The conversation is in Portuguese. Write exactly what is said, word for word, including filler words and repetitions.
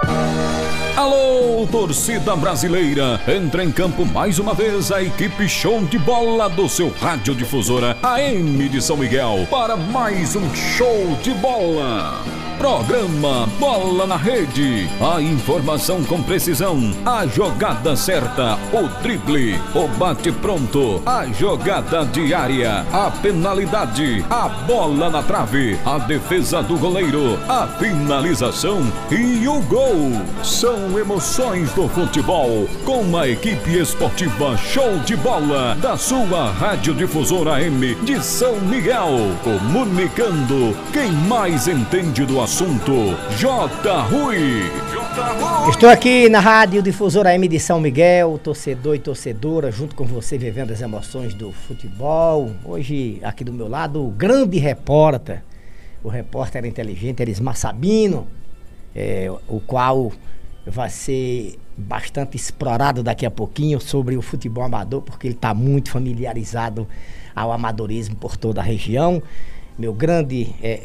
Alô, torcida brasileira! Entra em campo mais uma vez a equipe show de bola do seu radiodifusora A M de São Miguel para mais um show de bola. Programa Bola na Rede. A informação com precisão, a jogada certa, o drible, o bate pronto, a jogada diária, a penalidade, a bola na trave, a defesa do goleiro, a finalização e o gol. São emoções do futebol com a equipe esportiva Show de Bola da sua radiodifusora A M de São Miguel. Comunicando quem mais entende do assunto, J. Rui. Estou aqui na Rádio Difusora A M de São Miguel, torcedor e torcedora, junto com você, vivendo as emoções do futebol. Hoje, aqui do meu lado, o grande repórter, o repórter inteligente Erismar Sabino, é, o qual vai ser bastante explorado daqui a pouquinho sobre o futebol amador, porque ele está muito familiarizado ao amadorismo por toda a região. Meu grande é,